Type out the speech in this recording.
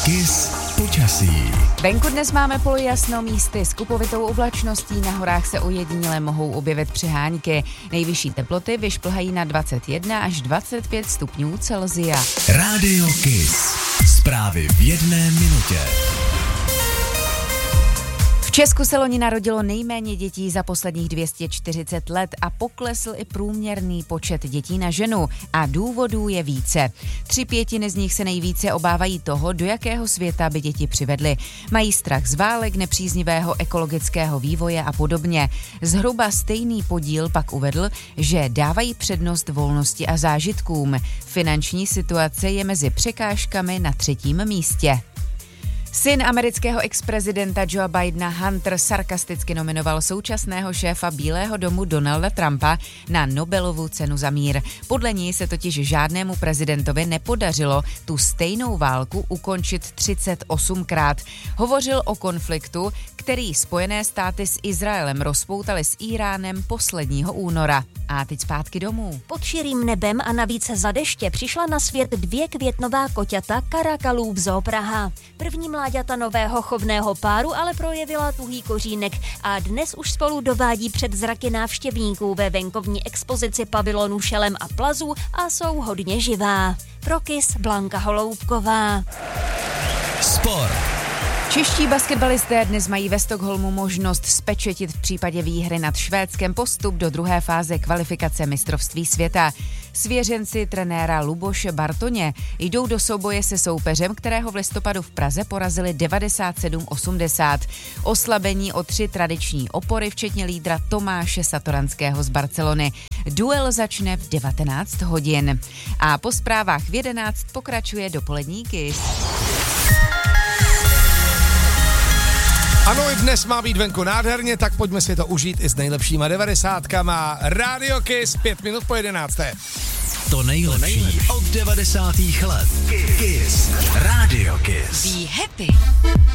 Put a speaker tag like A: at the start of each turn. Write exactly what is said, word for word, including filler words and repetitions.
A: Kiss počasí.
B: Venku dnes máme polojasno, místy s kupovitou oblačností, na horách se ojediněle mohou objevit přehánky. Nejvyšší teploty vyšplhají na dvacet jedna až dvacet pět stupňů Celsia.
A: Rádio Kiss. Zprávy v jedné minutě.
B: V Česku se loni narodilo nejméně dětí za posledních dvě stě čtyřicet let a poklesl i průměrný počet dětí na ženu. A důvodů je více. Tři pětiny z nich se nejvíce obávají toho, do jakého světa by děti přivedly. Mají strach z válek, nepříznivého ekologického vývoje a podobně. Zhruba stejný podíl pak uvedl, že dávají přednost volnosti a zážitkům. Finanční situace je mezi překážkami na třetím místě. Syn amerického ex-prezidenta Joea Bidena Hunter sarkasticky nominoval současného šéfa Bílého domu Donalda Trumpa na Nobelovu cenu za mír. Podle ní se totiž žádnému prezidentovi nepodařilo tu stejnou válku ukončit třicet osmkrát. Hovořil o konfliktu, který Spojené státy s Izraelem rozpoutaly s Íránem posledního února. A teď zpátky domů.
C: Pod širým nebem a navíc za deště přišla na svět dvě květnová koťata Karakalů v Zoo Praha. První mláďata nového chovného páru ale projevila tuhý kořínek a dnes už spolu dovádí před zraky návštěvníků ve venkovní expozici pavilonu Šelem a Plazů a jsou hodně živá. Pro Kiss Blanka Holoubková.
A: Sport.
B: Čeští basketbalisté dnes mají ve Stockholmu možnost zpečetit v případě výhry nad Švédskem postup do druhé fáze kvalifikace mistrovství světa. Svěřenci trenéra Luboše Bartoně jdou do souboje se soupeřem, kterého v listopadu v Praze porazili devadesát sedm osmdesát. Oslabení o tři tradiční opory, včetně lídra Tomáše Satoranského z Barcelony. Duel začne v devatenáct hodin. A po zprávách v jedenáct pokračuje dopolední Kiss.
D: Ano, i dnes má být venku nádherně, tak pojďme si to užít i s nejlepšíma devadesátkama. Radio Kiss, pět minut po jedenácté.
A: To nejlepší od devadesátých let. Kiss. Radio Kiss.
B: Be happy.